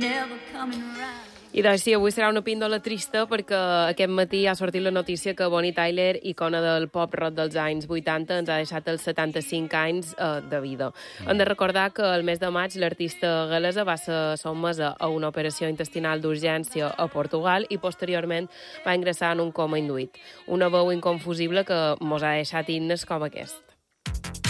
I doncs sí, avui serà una píndola trista perquè aquest matí ha sortit la notícia que Bonnie Tyler, icona del pop-rock dels anys 80, ens ha deixat els 75 anys de vida. Hem de recordar que el mes de maig l'artista galesa va ser sotmesa a una operació intestinal d'urgència a Portugal i posteriorment va ingressar en un coma induït. Una veu inconfusible que mos ha deixat himnes com aquest.